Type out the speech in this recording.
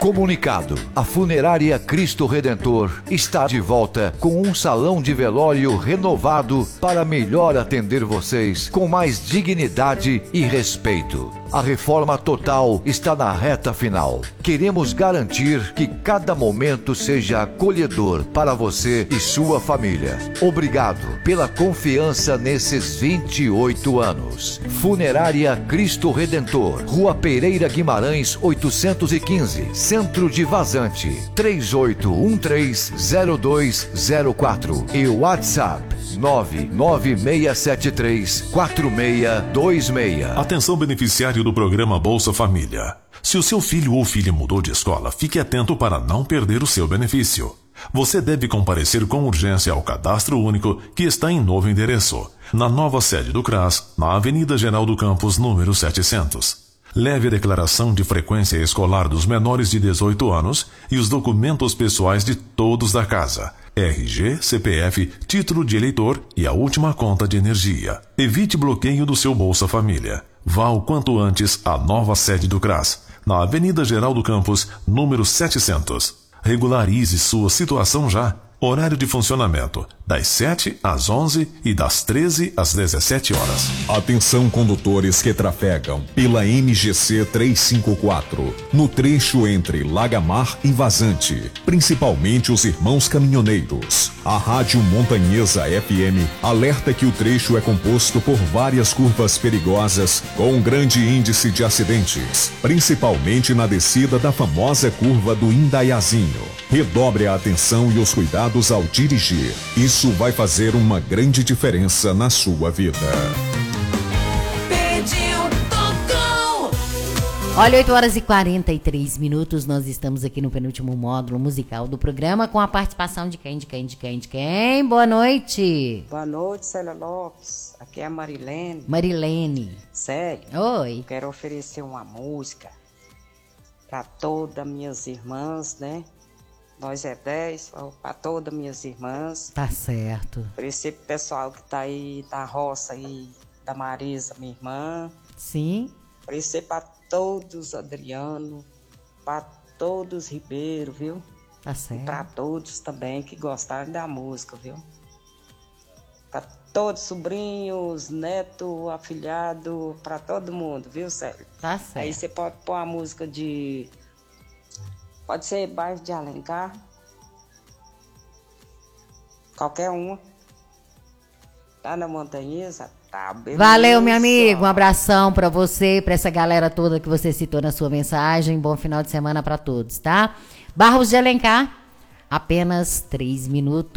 Comunicado: a Funerária Cristo Redentor está de volta com um salão de velório renovado para melhor atender vocês com mais dignidade e respeito. A reforma total está na reta final. Queremos garantir que cada momento seja acolhedor para você e sua família. Obrigado pela confiança nesses 28 anos. Funerária Cristo Redentor, Rua Pereira Guimarães, 815, Centro de Vazante, 38130204 e WhatsApp 996734626. Atenção, beneficiário do programa Bolsa Família. Se o seu filho ou filha mudou de escola, fique atento para não perder o seu benefício. Você deve comparecer com urgência ao Cadastro Único, que está em novo endereço, na nova sede do CRAS, na Avenida Geraldo Campos, número 700. Leve a declaração de frequência escolar dos menores de 18 anos e os documentos pessoais de todos da casa. RG, CPF, título de eleitor e a última conta de energia. Evite bloqueio do seu Bolsa Família. Vá o quanto antes à nova sede do CRAS, na Avenida Geraldo Campos, número 700. Regularize sua situação já. Horário de funcionamento: das 7 às 11 e das 13 às 17 horas. Atenção, condutores que trafegam pela MGC 354, no trecho entre Lagamar e Vazante, principalmente os irmãos caminhoneiros. A Rádio Montanhesa FM alerta que o trecho é composto por várias curvas perigosas com um grande índice de acidentes, principalmente na descida da famosa curva do Indaiazinho. Redobre a atenção e os cuidados ao dirigir. Isso vai fazer uma grande diferença na sua vida. Pediu, tocou. Olha, 8 horas e 43 minutos. Nós estamos aqui no penúltimo módulo musical do programa com a participação de quem? Boa noite. Boa noite, Célia Lopes. Aqui é a Marilene. Marilene. Sério? Oi. Quero oferecer uma música para todas minhas irmãs, né? Nós é 10, para todas minhas irmãs. Tá certo. Para esse pessoal que tá aí da roça aí, da Marisa, minha irmã. Sim. Para esse para todos Adriano, para todos Ribeiro, viu? Tá certo. E para todos também que gostaram da música, viu? Para todos sobrinhos, neto, afilhado, para todo mundo, viu, Célio? Tá certo. Aí você pode pôr a música de... Pode ser bairro de Alencar. Qualquer uma. Tá na Montanhesa? Tá, beleza. Valeu, meu amigo. Um abração pra você, pra essa galera toda que você citou na sua mensagem. Bom final de semana pra todos, tá? Barros de Alencar, apenas 3 minutos.